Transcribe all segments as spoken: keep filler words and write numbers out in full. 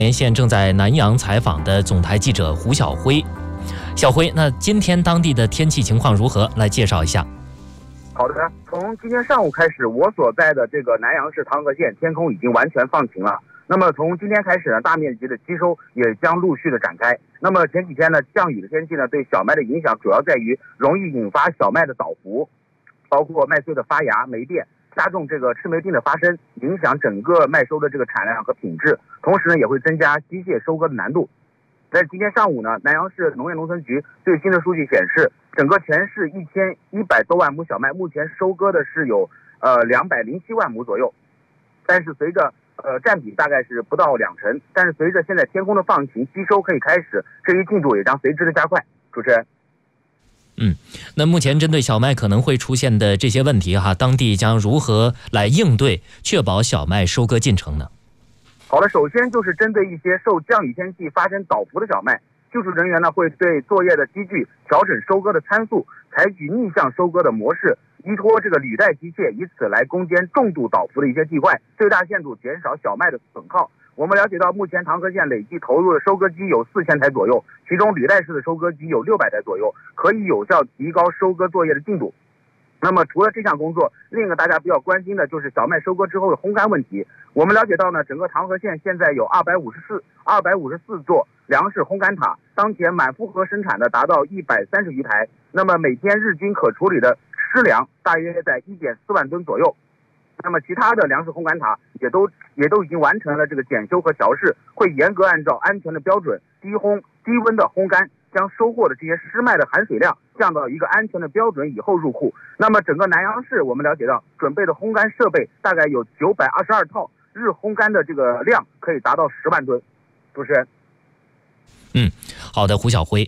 连线正在南阳采访的总台记者胡晓辉。小辉，那今天当地的天气情况如何？来介绍一下。 好的，从今天上午开始，我所在的这个南阳市唐河县天空已经完全放晴了。那么从今天开始呢，大面积的吸收也将陆续的展开。那么前几天呢，降雨的天气呢，对小麦的影响主要在于容易引发小麦的倒伏，包括麦穗的发芽、霉变，加重这个赤霉病的发生，影响整个麦收的这个产量和品质。同时呢，也会增加机械收割的难度。在今天上午呢，南阳市农业农村局最新的数据显示，整个全市一千一百多万亩小麦，目前收割的是有呃两百零七万亩左右。但是随着呃占比大概是不到两成，但是随着现在天空的放晴，吸收可以开始，这一进度也将随之的加快。主持人。 嗯，那目前针对小麦可能会出现的这些问题哈，当地将如何来应对，确保小麦收割进程呢？ 好了，首先就是针对一些受降雨天气发生倒伏的小麦，技术人员呢会对作业的机具调整收割的参数，采取逆向收割的模式，依托这个履带机械，以此来攻坚重度倒伏的一些地块，最大限度减少小麦的损耗。我们了解到，目前唐河县累计投入的收割机有四千台左右，其中履带式的收割机有六百台左右，可以有效提高收割作业的进度。那么除了这项工作，另一个大家比较关心的就是小麦收割之后的烘干问题。我们了解到呢，整个唐河县现在有二百五十四、二百五十四座粮食烘干塔，当前满负荷生产的达到一百三十余台。那么每天日均可处理的湿粮大约在一点四万吨左右。那么其他的粮食烘干塔也都也都已经完成了这个检修和调试，会严格按照安全的标准，低烘低温的烘干，将收获的这些湿麦的含水量降到一个安全的标准以后入库。那么整个南阳市我们了解到，准备的烘干设备大概有九百二十二套，日烘干的这个量可以达到十万吨。主持人。 嗯，好的，胡晓辉。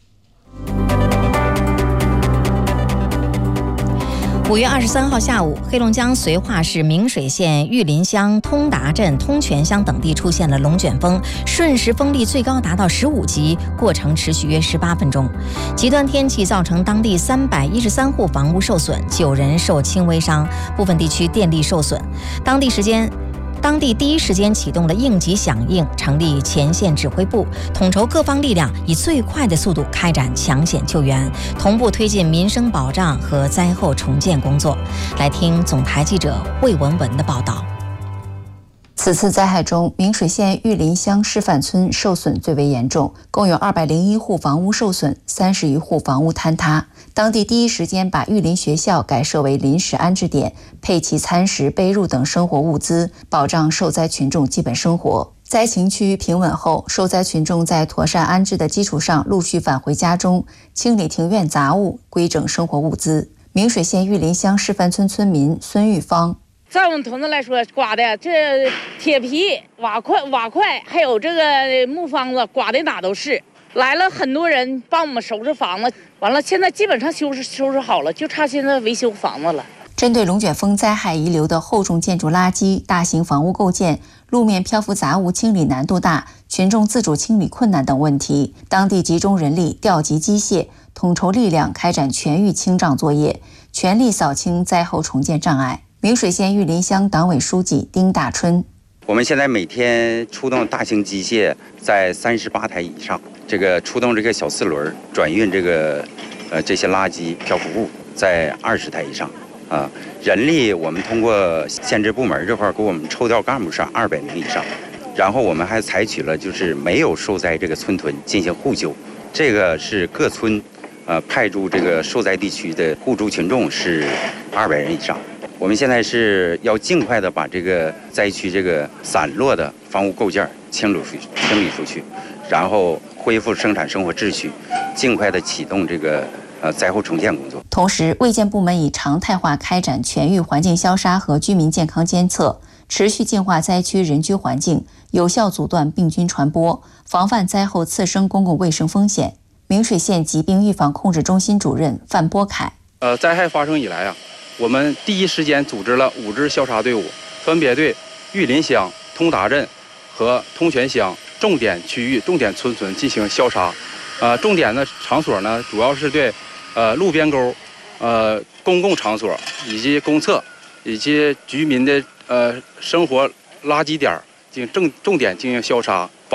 五月二十三号下午，黑龙江绥化市明水县玉林乡通达镇、通泉乡等地出现了龙卷风，瞬时风力最高达到十五级，过程持续约十八分钟。极端天气造成当地三百一十三户房屋受损，九人受轻微伤，部分地区电力受损。当地时间。当地第一时间启动了应急响应，成立前线指挥部，统筹各方力量，以最快的速度开展抢险救援，同步推进民生保障和灾后重建工作。来听总台记者魏文文的报道。 此次灾害中，明水县玉林乡示范村受损最为严重，共有二百零一户房屋受损，三十余户房屋坍塌。当地第一时间把玉林学校改设为临时安置点，配齐餐食、被褥等生活物资，保障受灾群众基本生活。灾情趋于平稳后，受灾群众在妥善安置的基础上，陆续返回家中，清理庭院杂物，规整生活物资。明水县玉林乡示范村村民孙玉芳。 在我们屯子来说，刮的这铁皮、瓦块、瓦块，还有这个木方子，刮的哪都是。来了很多人帮我们收拾房子，完了现在基本上收拾收拾好了，就差现在维修房子了。 针对龙卷风灾害遗留的厚重建筑垃圾、大型房屋构件、路面漂浮杂物清理难度大、群众自主清理困难等问题，当地集中人力、调集机械，统筹力量开展全域清障作业，全力扫清灾后重建障碍。明水县玉林乡党委书记丁大春： 我们现在每天出动大型机械在三十八台以上，这个出动这个小四轮转运这个呃这些垃圾漂浮物在二十台以上啊。人力我们通过县直部门这块给我们抽调干部是二百名以上，然后我们还采取了就是没有受灾这个村屯进行互救，这个是各村呃派驻这个受灾地区的互助群众是二百人以上。我们现在是要尽快的把这个灾区这个散落的房屋构件清理出去，清理出去，然后恢复生产生活秩序，尽快的启动这个呃灾后重建工作。 同时，卫健部门以常态化开展全域环境消杀和居民健康监测，持续净化灾区人居环境，有效阻断病菌传播，防范灾后次生公共卫生风险。明水县疾病预防控制中心主任范波凯： 呃，灾害发生以来啊。我们第一时间组织了五支消杀队伍，分别对玉林乡、通达镇和通泉乡重点区域、重点村村进行消杀。呃，重点的场所呢，主要是对呃路边沟、呃公共场所以及公厕以及居民的呃生活垃圾点进行重重点进行消杀。